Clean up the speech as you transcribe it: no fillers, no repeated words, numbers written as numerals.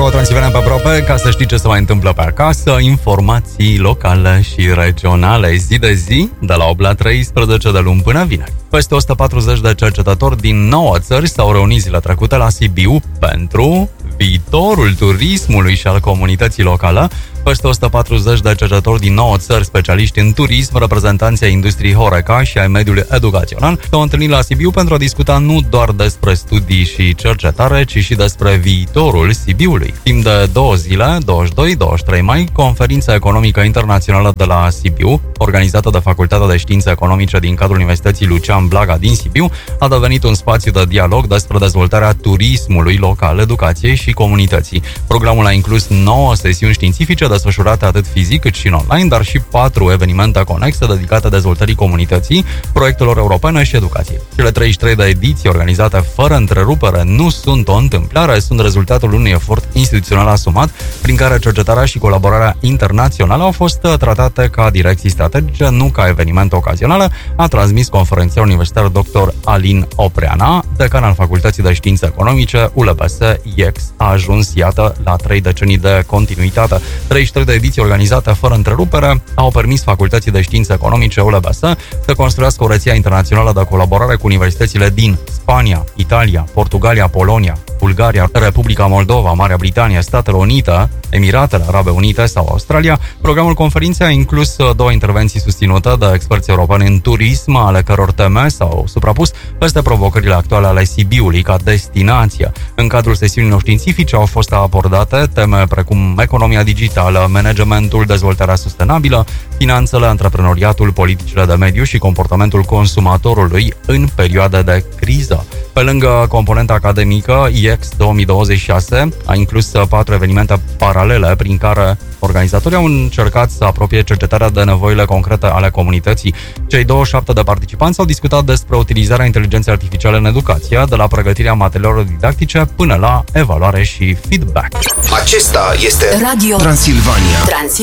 Transilvania pe aproape, ca să știi ce se mai întâmplă pe acasă, informații locale și regionale zi de zi, de la 8 la 13 de luni până vineri. Peste 140 de cercetători din 9 țări s-au reunit zilele trecute la Sibiu pentru viitorul turismului și al comunității locale. Peste 140 de cercetători din 9 țări, specialiști în turism, reprezentanții ai industriei Horeca și ai mediului educațional, s-au întâlnit la Sibiu pentru a discuta nu doar despre studii și cercetare, ci și despre viitorul Sibiului. Timp de 2 zile, 22-23 mai, Conferința Economică Internațională de la Sibiu, organizată de Facultatea de Științe Economice din cadrul Universității Lucian Blaga din Sibiu, a devenit un spațiu de dialog despre dezvoltarea turismului local, educației și comunității. Programul a inclus 9 sesiuni științifice desfășurate atât fizic cât și în online, dar și 4 evenimente conexe dedicate dezvoltării comunității, proiectelor europene și educației. Cele 33 de ediții organizate fără întrerupere nu sunt o întâmplare, sunt rezultatul unui efort instituțional asumat, prin care cercetarea și colaborarea internațională au fost tratate ca direcții strategice, nu ca evenimente ocazionale, a transmis conferențiar universitar dr. Alin Opreana, decan al Facultății de Științe Economice, ULBS IEX. A ajuns, iată, la 3 decenii de continuitate. 33 de ediții organizate fără întrerupere au permis Facultății de Științe Economice ULBS să construiască o rețea internațională de colaborare cu universitățile din Spania, Italia, Portugalia, Polonia, Bulgaria, Republica Moldova, Marea Britanie, Statele Unite, Emiratele Arabe Unite sau Australia. Programul conferinței a inclus 2 intervenții susținute de experți europeni în turism, ale căror teme s-au suprapus peste provocările actuale ale Sibiului ca destinație. În cadrul sesiunilor științifice au fost abordate teme precum economia digitală, managementul, dezvoltarea sustenabilă, finanțele, antreprenoriatul, politicile de mediu și comportamentul consumatorului în perioade de criză. Pe lângă componenta academică, IEX 2026 a inclus 4 evenimente paralele prin care organizatorii au încercat să apropie cercetarea de nevoile concrete ale comunității. Cei 27 de participanți au discutat despre utilizarea inteligenței artificiale în educație, de la pregătirea materialelor didactice până la evaluare și feedback. Acesta este Radio Transilvania.